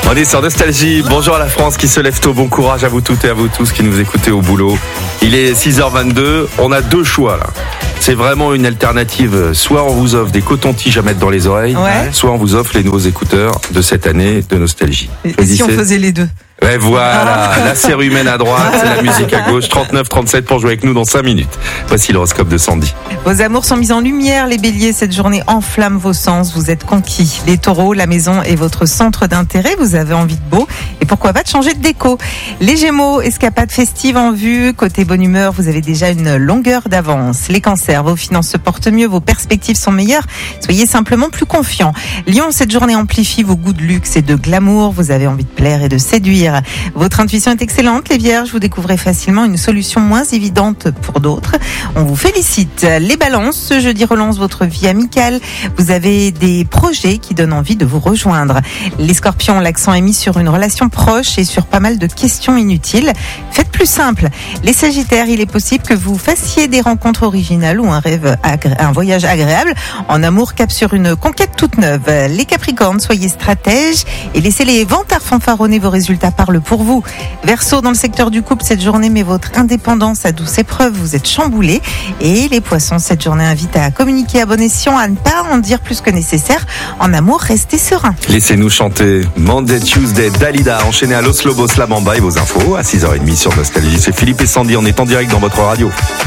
On est sur Nostalgie. Bonjour à la France qui se lève tôt. Bon courage à vous toutes et à vous tous qui nous écoutez au boulot. Il est 6h22. On a deux choix là. C'est vraiment une alternative. Soit on vous offre des cotons-tiges à mettre dans les oreilles, soit on vous offre les nouveaux écouteurs de cette année de Nostalgie. Et si on faisait les deux? Ouais, voilà, la cérumen à droite, la musique à gauche, 39-37 pour jouer avec nous dans 5 minutes. Voici l'horoscope de Sandy. Vos amours sont mis en lumière, les béliers, cette journée enflamme vos sens, vous êtes conquis. Les taureaux, la maison est votre centre d'intérêt, vous avez envie de beau et pourquoi pas de changer de déco. Les gémeaux, escapade festive en vue, côté bonne humeur, vous avez déjà une longueur d'avance. Les cancers, vos finances se portent mieux, vos perspectives sont meilleures, soyez simplement plus confiants. Lion, cette journée amplifie vos goûts de luxe et de glamour, vous avez envie de plaire et de séduire. Votre intuition est excellente, les vierges, vous découvrez facilement une solution moins évidente pour d'autres. On vous félicite. Les balances, ce jeudi relance votre vie amicale. Vous avez des projets qui donnent envie de vous rejoindre. Les scorpions, l'accent est mis sur une relation proche et sur pas mal de questions inutiles. Faites plus simple. Les sagittaires, il est possible que vous fassiez des rencontres originales ou un voyage agréable. En amour, cap sur une conquête toute neuve. Les capricornes, soyez stratèges et laissez les vantards fanfaronner, vos résultats parlent pour vous. Verseau, dans le secteur du couple, cette journée met votre indépendance à douce épreuve, vous êtes chamboulés. Et les poissons, cette journée invite à communiquer à bon escient, à ne pas en dire plus que nécessaire. En amour, restez serein. Laissez-nous chanter Monday Tuesday, Dalida, enchaîné à Los Lobos, La Bamba et vos infos à 6h30 sur Nostalgie. C'est Philippe et Sandy, on est en direct dans votre radio.